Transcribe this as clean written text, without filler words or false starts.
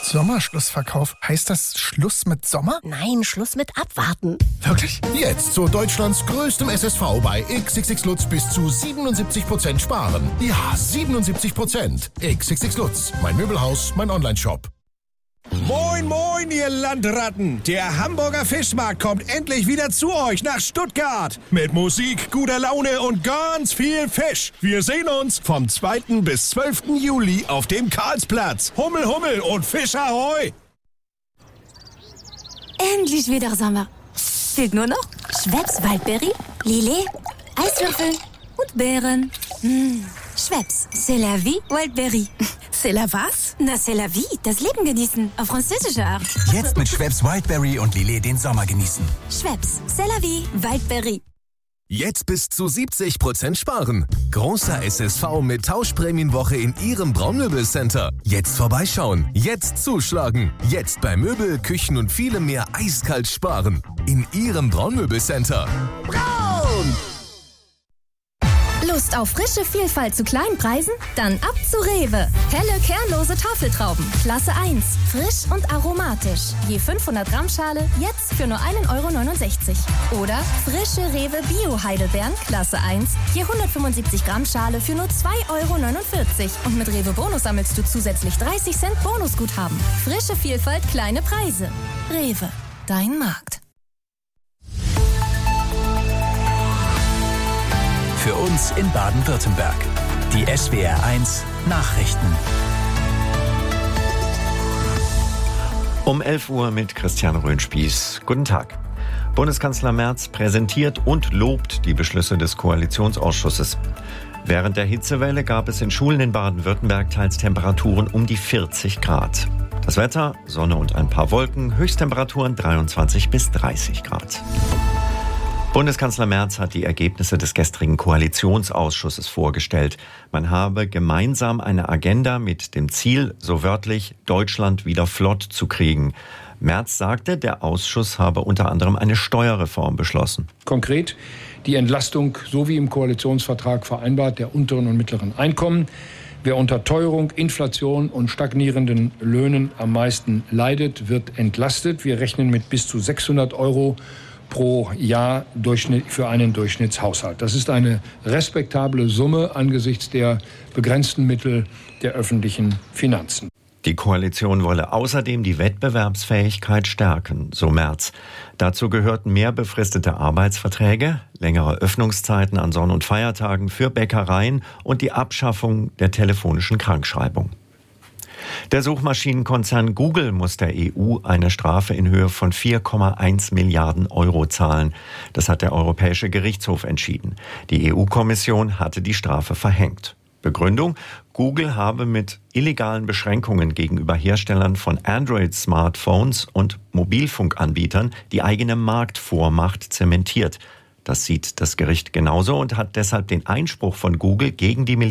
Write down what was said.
Sommerschlussverkauf. Heißt das Schluss mit Sommer? Nein, Schluss mit Abwarten. Wirklich? Jetzt zu Deutschlands größtem SSV bei XXX Lutz bis zu 77% sparen. Ja, 77%. XXX Lutz. Mein Möbelhaus, mein Onlineshop. Moin, moin, ihr Landratten! Der Hamburger Fischmarkt kommt endlich wieder zu euch nach Stuttgart. Mit Musik, guter Laune und ganz viel Fisch. Wir sehen uns vom 2. bis 12. Juli auf dem Karlsplatz. Hummel, Hummel und Fisch ahoi! Endlich wieder Sommer. Fehlt nur noch Schweppes Waldberry, Lillet, Eiswürfel und Beeren. Schweppes, c'est la vie, Wildberry. C'est la was? Na, c'est la vie, das Leben genießen, auf französische Art. Jetzt mit Schweppes Wildberry und Lillet den Sommer genießen. Schweppes, c'est la vie, Wildberry. Jetzt bis zu 70% sparen. Großer SSV mit Tauschprämienwoche in Ihrem Braunmöbelcenter. Jetzt vorbeischauen, jetzt zuschlagen. Jetzt bei Möbel, Küchen und vielem mehr eiskalt sparen. In Ihrem Braunmöbelcenter. Braun! Lust auf frische Vielfalt zu kleinen Preisen? Dann ab zu Rewe. Helle, kernlose Tafeltrauben, Klasse 1. Frisch und aromatisch. Je 500 Gramm Schale, jetzt für nur 1,69 €. Oder frische Rewe Bio-Heidelbeeren, Klasse 1. Je 175 Gramm Schale für nur 2,49 €. Und mit Rewe Bonus sammelst du zusätzlich 30 Cent Bonusguthaben. Frische Vielfalt, kleine Preise. Rewe, dein Markt. Für uns in Baden-Württemberg. Die SWR1 Nachrichten. Um 11 Uhr mit Christian Röhnspieß. Guten Tag. Bundeskanzler Merz präsentiert und lobt die Beschlüsse des Koalitionsausschusses. Während der Hitzewelle gab es in Schulen in Baden-Württemberg teils Temperaturen um die 40 Grad. Das Wetter, Sonne und ein paar Wolken, Höchsttemperaturen 23 bis 30 Grad. Bundeskanzler Merz hat die Ergebnisse des gestrigen Koalitionsausschusses vorgestellt. Man habe gemeinsam eine Agenda mit dem Ziel, so wörtlich, Deutschland wieder flott zu kriegen. Merz sagte, der Ausschuss habe unter anderem eine Steuerreform beschlossen. Konkret die Entlastung, so wie im Koalitionsvertrag vereinbart, der unteren und mittleren Einkommen. Wer unter Teuerung, Inflation und stagnierenden Löhnen am meisten leidet, wird entlastet. Wir rechnen mit bis zu 600 € pro Jahr für einen Durchschnittshaushalt. Das ist eine respektable Summe angesichts der begrenzten Mittel der öffentlichen Finanzen. Die Koalition wolle außerdem die Wettbewerbsfähigkeit stärken, so Merz. Dazu gehörten mehr befristete Arbeitsverträge, längere Öffnungszeiten an Sonn- und Feiertagen für Bäckereien und die Abschaffung der telefonischen Krankschreibung. Der Suchmaschinenkonzern Google muss der EU eine Strafe in Höhe von 4,1 Milliarden € zahlen. Das hat der Europäische Gerichtshof entschieden. Die EU-Kommission hatte die Strafe verhängt. Begründung: Google habe mit illegalen Beschränkungen gegenüber Herstellern von Android-Smartphones und Mobilfunkanbietern die eigene Marktvormacht zementiert. Das sieht das Gericht genauso und hat deshalb den Einspruch von Google gegen die